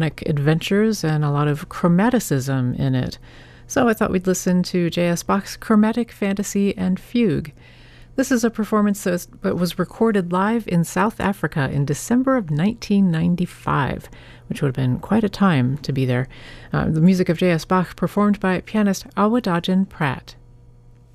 sonic adventures and a lot of chromaticism in it. So I thought we'd listen to J.S. Bach's Chromatic Fantasy and Fugue. This is a performance that was recorded live in South Africa in December of 1995, which would have been quite a time to be there. The music of J.S. Bach performed by pianist Awadagin Pratt.